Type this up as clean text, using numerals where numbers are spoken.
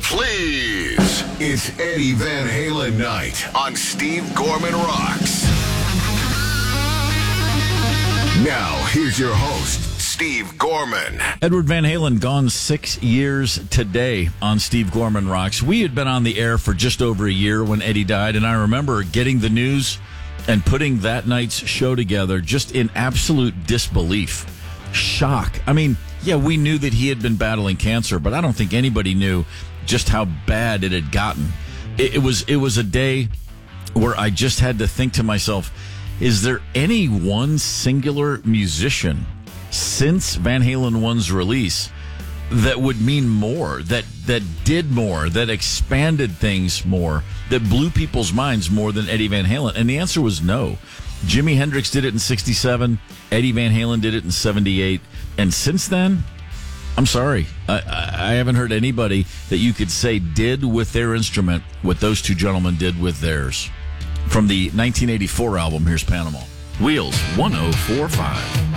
Please. It's Eddie Van Halen night on Steve Gorman Rocks. Now, here's your host, Steve Gorman. Edward Van Halen gone 6 years today on Steve Gorman Rocks. We had been on the air for just over a year when Eddie died, and I remember getting the news and putting that night's show together just in absolute disbelief. Shock. I mean, yeah, we knew that he had been battling cancer, but I don't think anybody knew just how bad it had gotten. It was a day where I just had to think to myself, is there any one singular musician since Van Halen 1's release that would mean more, that did more, that expanded things more, that blew people's minds more than Eddie Van Halen? And the answer was no. Jimi Hendrix did it in 67. Eddie Van Halen did it in 78. And since then, I'm sorry, I haven't heard anybody that you could say did with their instrument what those two gentlemen did with theirs. From the 1984 album, here's Panama. Wheels 1045.